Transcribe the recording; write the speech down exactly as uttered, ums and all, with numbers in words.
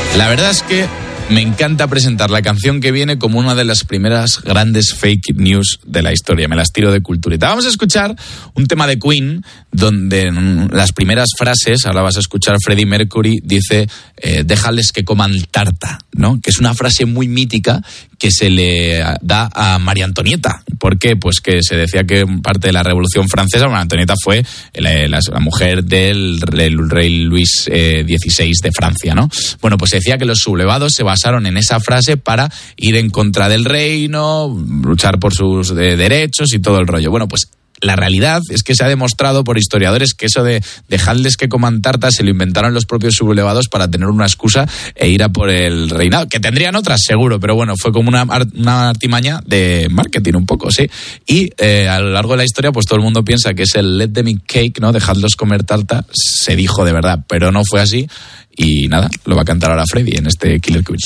La verdad es que me encanta presentar la canción que viene como una de las primeras grandes fake news de la historia. Me las tiro de culturita. Vamos a escuchar un tema de Queen donde en las primeras frases, ahora vas a escuchar Freddie Mercury, dice eh, déjales que coman tarta, ¿no? Que es una frase muy mítica que se le da a María Antonieta. ¿Por qué? Pues que se decía que parte de la Revolución Francesa, María Antonieta fue la, la, la mujer del, del rey Luis eh, dieciséis de Francia, ¿no? Bueno, pues se decía que los sublevados se basaron en esa frase para ir en contra del reino, luchar por sus eh, derechos y todo el rollo. Bueno, pues la realidad es que se ha demostrado por historiadores que eso de dejarles que coman tarta se lo inventaron los propios sublevados para tener una excusa e ir a por el reinado, que tendrían otras seguro, pero bueno, fue como una, una artimaña de marketing un poco, sí. Y eh, a lo largo de la historia pues todo el mundo piensa que es el let them eat cake, ¿no? Dejadlos comer tarta, se dijo de verdad, pero no fue así. Y nada, lo va a cantar ahora Freddy en este Killer Queen.